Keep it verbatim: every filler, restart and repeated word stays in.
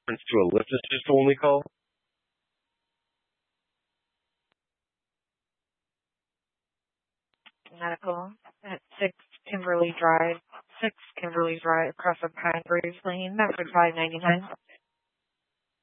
reference to a lift assist only call? Medical at six Kimberly Drive, six Kimberly Drive across the Pine Graves Lane. That was five ninety-nine.